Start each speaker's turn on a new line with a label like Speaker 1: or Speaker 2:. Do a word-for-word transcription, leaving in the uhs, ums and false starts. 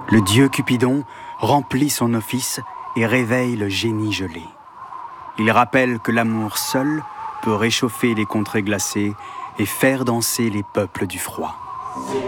Speaker 1: Le dieu Cupidon remplit son office et réveille le génie gelé. Il rappelle que l'amour seul peut réchauffer les contrées glacées et faire danser les peuples du froid.